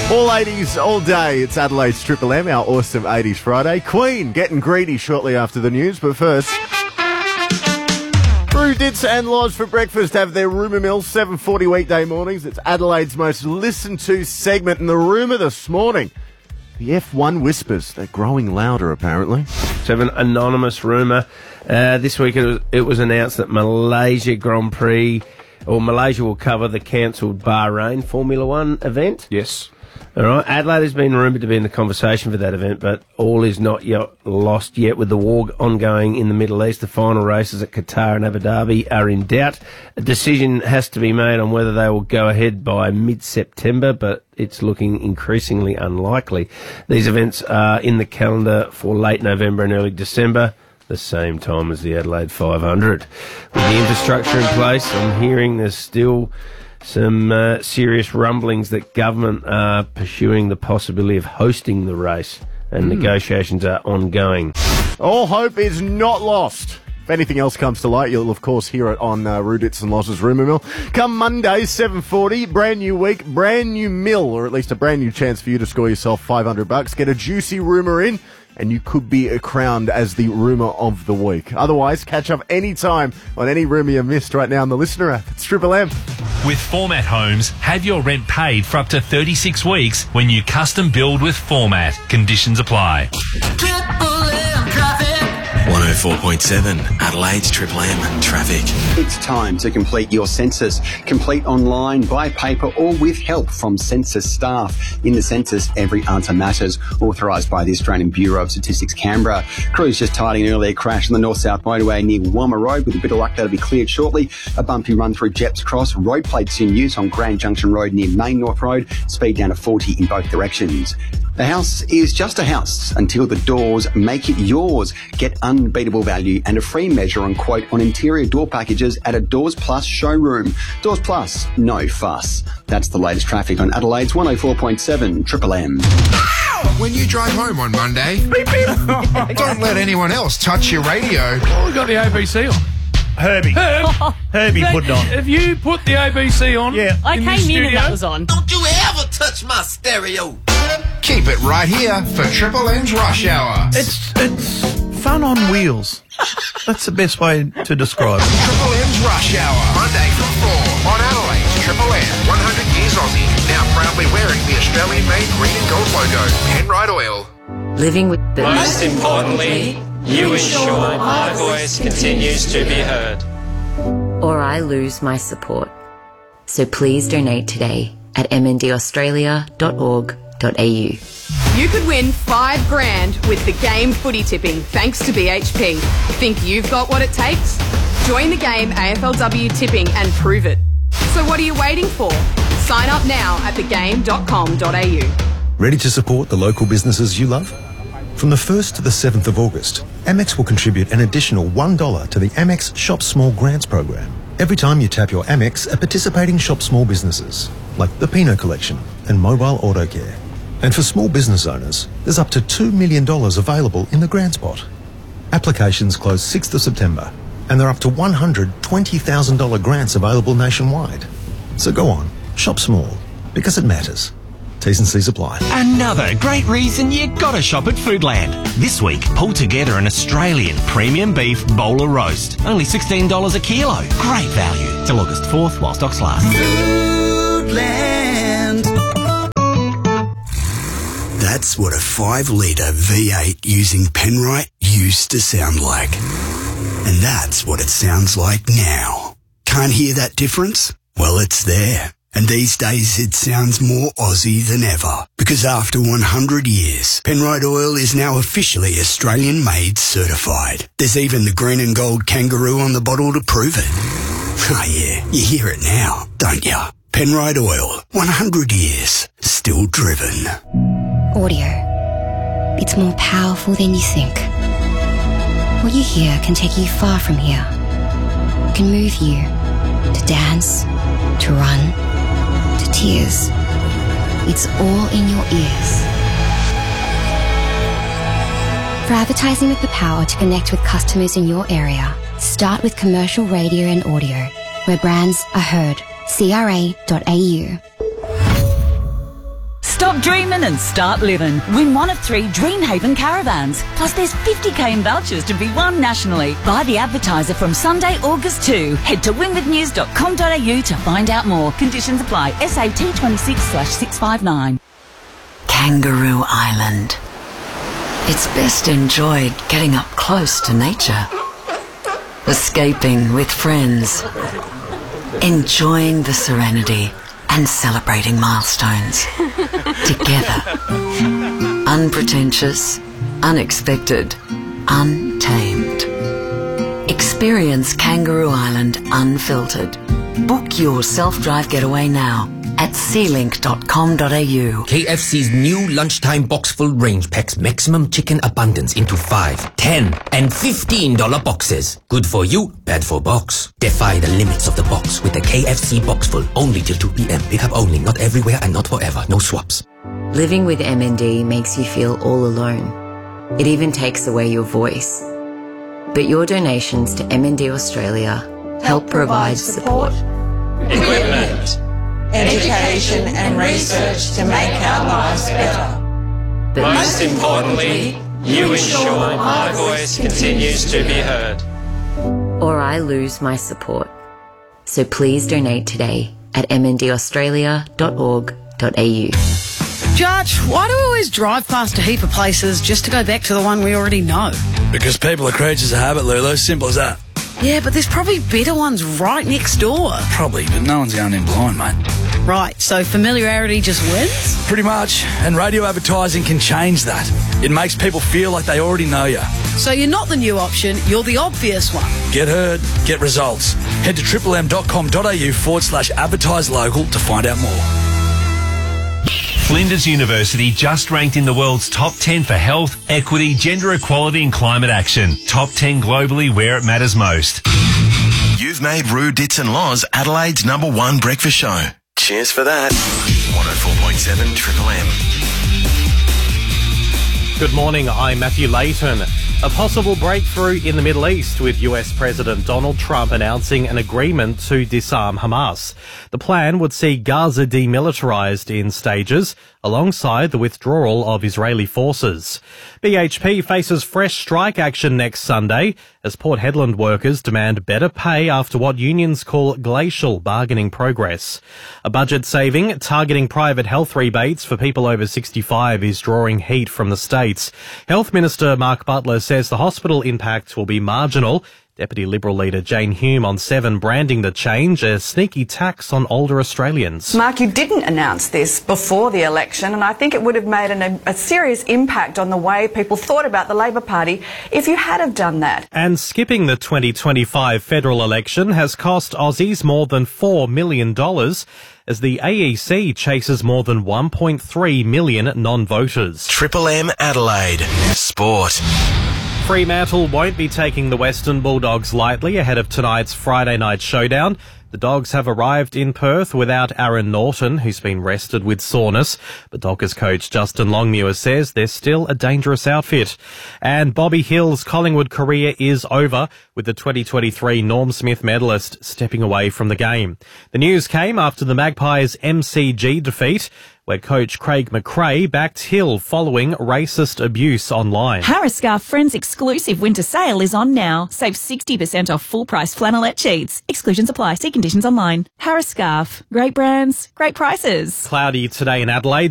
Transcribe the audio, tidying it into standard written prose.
All 80s, all day. It's Adelaide's Triple M, our awesome 80s Friday. Queen getting greedy shortly after the news, but first... Rudits and Loz for breakfast have their rumour mill, 7:40 weekday mornings. It's Adelaide's most listened to segment, and the rumour this morning, the F1 whispers. They're growing louder, apparently. To have an anonymous rumour. This week it was announced that Malaysia will cover the cancelled Bahrain Formula One event. Yes. All right. Adelaide has been rumoured to be in the conversation for that event, but all is not yet lost yet with the war ongoing in the Middle East. The final races at Qatar and Abu Dhabi are in doubt. A decision has to be made on whether they will go ahead by mid-September, but it's looking increasingly unlikely. These events are in the calendar for late November and early December, the same time as the Adelaide 500. With the infrastructure in place, I'm hearing there's still some serious rumblings that government are pursuing the possibility of hosting the race, and negotiations are ongoing. All hope is not lost. If anything else comes to light, you'll of course hear it on Rudits and Loz's Rumour Mill. Come Monday, 7:40, brand new week, brand new mill, or at least a brand new chance for you to score yourself $500. Get a juicy rumour in, and you could be crowned as the rumour of the week. Otherwise, catch up anytime on any rumour you missed right now on the Listener app. It's Triple M. With Format Homes, have your rent paid for up to 36 weeks when you custom build with Format. Conditions apply. 104.7 Adelaide's Triple M traffic. It's time to complete your census. Complete online, by paper, or with help from census staff. In the census, every answer matters. Authorised by the Australian Bureau of Statistics, Canberra. Crews just tidying an earlier crash on the north-south motorway near Wamma Road. With a bit of luck, that'll be cleared shortly. A bumpy run through Jepps Cross. Road plates in use on Grand Junction Road near Main North Road. Speed down to 40 in both directions. The house is just a house until the doors make it yours. Get unbeatable value and a free measure and quote on interior door packages at a Doors Plus showroom. Doors Plus, no fuss. That's the latest traffic on Adelaide's 104.7 Triple M. When you drive home on Monday, don't let anyone else touch your radio. Oh, we got the ABC on. Herbie put it on. Have you put the ABC on? Yeah. I came in and that was on. Don't you ever touch my stereo. Keep it right here for Triple M's Rush Hour. It's fun on wheels. That's the best way to describe it. Triple M's Rush Hour. Monday from 4 on Adelaide's Triple M. 100 years Aussie. Now proudly wearing the Australian-made green and gold logo. Penrite Oil. Living with the... Most importantly, you ensure my voice continues to be heard. Or I lose my support. So please donate today at mndaustralia.org.au. You could win $5,000 with the game footy tipping thanks to BHP. Think you've got what it takes? Join the game AFLW tipping and prove it. So what are you waiting for? Sign up now at thegame.com.au. Ready to support the local businesses you love? From the 1st to the 7th of August, Amex will contribute an additional $1 to the Amex Shop Small Grants program every time you tap your Amex at participating Shop Small businesses, like the Pinot Collection and Mobile Auto Care. And for small business owners, there's up to $2 million available in the grants pot. Applications close 6th of September, and there are up to $120,000 grants available nationwide. So go on, shop small, because it matters. T's and C's apply. Another great reason you gotta shop at Foodland. This week, pull together an Australian premium beef bowler roast. Only $16 a kilo. Great value. Till August 4th while stocks last. Foodland. That's what a 5-litre V8 using Penrite used to sound like. And that's what it sounds like now. Can't hear that difference? Well, it's there. And these days it sounds more Aussie than ever. Because after 100 years, Penrite Oil is now officially Australian-made certified. There's even the green and gold kangaroo on the bottle to prove it. Oh yeah, you hear it now, don't ya? Penrite Oil, 100 years, still driven. Audio. It's more powerful than you think. What you hear can take you far from here. It can move you to dance, to run, to tears. It's all in your ears. For advertising with the power to connect with customers in your area, start with commercial radio and audio, where brands are heard. CRA.au. Stop dreaming and start living. Win one of 3 Dreamhaven caravans. Plus there's 50k in vouchers to be won nationally. Buy the Advertiser from Sunday, August 2. Head to winwithnews.com.au to find out more. Conditions apply. SAT 26/659. Kangaroo Island. It's best enjoyed getting up close to nature. Escaping with friends. Enjoying the serenity and celebrating milestones. Together. Unpretentious, unexpected, untamed. Experience Kangaroo Island unfiltered. Book your self-drive getaway now at sealink.com.au. KFC's new lunchtime box-full range packs maximum chicken abundance into 5, 10 and $15 boxes. Good for you, bad for box. Defy the limits of the box with the KFC box-full. Only till 2 p.m. Pickup only, not everywhere and not forever. No swaps. Living with MND makes you feel all alone. It even takes away your voice. But your donations to MND Australia help provide support. Equipment, education and research to make our lives better. But most importantly, you ensure my voice continues to be heard. Or I lose my support. So please donate today at mndaustralia.org.au. Judge, why do we always drive past a heap of places just to go back to the one we already know? Because people are creatures of habit, Lulu. Simple as that. Yeah, but there's probably better ones right next door. Probably, but no one's going in blind, mate. Right, so familiarity just wins? Pretty much. And radio advertising can change that. It makes people feel like they already know you. So you're not the new option, you're the obvious one. Get heard, get results. Head to triplem.com.au/advertise local to find out more. Flinders University just ranked in the world's top 10 for health, equity, gender equality and climate action. Top 10 globally where it matters most. You've made Roo, Dits and Loz Adelaide's #1 breakfast show. Cheers for that. 104.7 Triple M. Good morning, I'm Matthew Layton. A possible breakthrough in the Middle East with US President Donald Trump announcing an agreement to disarm Hamas. The plan would see Gaza demilitarized in stages alongside the withdrawal of Israeli forces. BHP faces fresh strike action next Sunday as Port Hedland workers demand better pay after what unions call glacial bargaining progress. A budget saving targeting private health rebates for people over 65 is drawing heat from the states. Health Minister Mark Butler says the hospital impact will be marginal. Deputy Liberal leader Jane Hume on 7 branding the change a sneaky tax on older Australians. Mark, you didn't announce this before the election, and I think it would have made a serious impact on the way people thought about the Labor Party if you had have done that. And skipping the 2025 federal election has cost Aussies more than $4 million as the AEC chases more than 1.3 million non-voters. Triple M Adelaide. Sport. Fremantle won't be taking the Western Bulldogs lightly ahead of tonight's Friday night showdown. The Dogs have arrived in Perth without Aaron Norton, who's been rested with soreness. But Dockers coach Justin Longmuir says they're still a dangerous outfit. And Bobby Hill's Collingwood career is over, with the 2023 Norm Smith medalist stepping away from the game. The news came after the Magpies' MCG defeat, where coach Craig McRae backed Hill following racist abuse online. Harris Scarf Friends exclusive winter sale is on now. Save 60% off full price flannelette sheets. Exclusions apply. See conditions online. Harris Scarf. Great brands, great prices. Cloudy today in Adelaide.